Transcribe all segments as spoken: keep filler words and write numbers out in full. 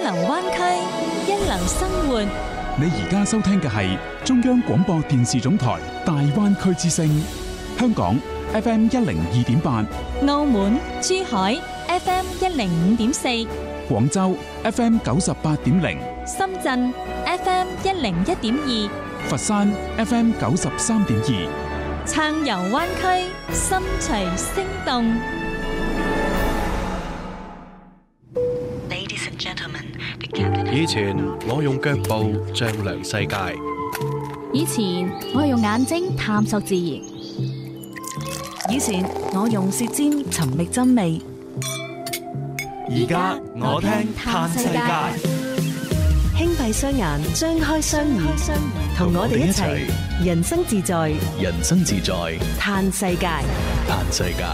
流灣區，一流生活。 你而家收聽嘅係中央廣播電視總台大灣區之聲，香港 F M 一零二點八， 澳門、珠海 F M 一零五點四， 廣州 F M 九十八點零， 深圳 F M 一零一點二， 佛山 F M 九十三點二。 撐遊灣區，心隨聲動。 以前我用腳步丈量世界， 以前我用眼睛探索自然， 以前我用舌尖尋覓真味， 而家我聽嘆世界。 輕閉雙眼，張開雙耳，同我哋一齊人生自在， 人生自在， 嘆世界， 嘆世界。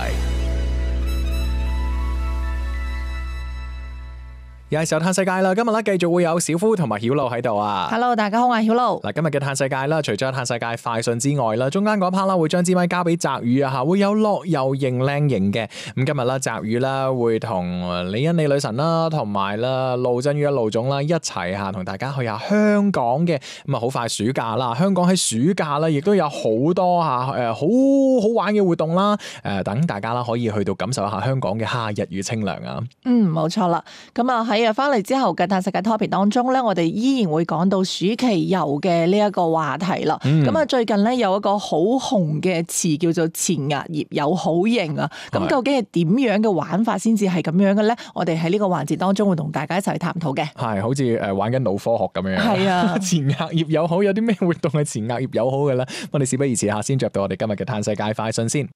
又係時候嘆世界啦！今日咧繼續會有小夫同埋曉露喺度啊 ！Hello， 大家好，我係曉露。 嗱，今日嘅嘆世界啦，除咗嘆世界快訊之外啦，中間嗰 part 啦會將支咪交俾澤宇啊吓，會有樂遊型靚型嘅。咁今日啦，澤宇啦會同李欣李女神啦，同埋啦陸振宇啊陸總啦一齊吓，同大家去下香港嘅。咁啊，好快暑假啦，香港喺暑假啦，亦都有好多吓誒好好玩嘅活動啦。誒，等大家啦可以去到感受一下香港嘅夏日與清涼啊！ 嗯，冇錯啦。咁啊喺翻嚟之後嘅嘆世界 topic 當中咧，我哋依然會講到暑期遊嘅呢一個話題啦。咁啊、嗯，最近咧有一個好紅嘅詞叫做前額葉有好型啊。咁究竟係點樣嘅玩法先至係咁樣嘅咧？我哋喺呢個環節當中會同大家一齊去探討嘅。 係，好似誒玩緊腦科學咁樣。係啊，前額葉友好，有啲咩活動係前額葉友好嘅咧？我哋事不宜遲下，先着到我哋今日嘅嘆世界快訊先。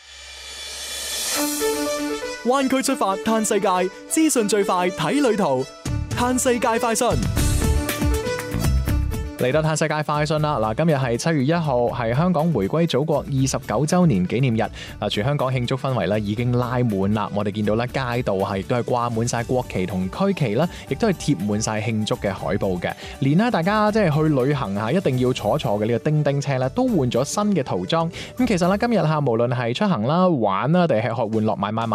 灣區出發嘆世界，資訊最快睇旅途，嘆世界快訊。 嚟到嘆世界快訊啦！嗱，今日係七月一號，係香港回歸祖國二十九週年紀念日。嗱，全香港慶祝氛圍咧已經拉滿啦。我哋見到咧街道係都係掛滿晒國旗同區旗啦，亦都係貼滿晒慶祝嘅海報嘅。連啦，大家即係去旅行下一定要坐坐嘅呢個叮叮車咧，都換咗新嘅塗裝。咁其實咧今日嚇無論係出行啦、玩啦，定係學玩樂買買買。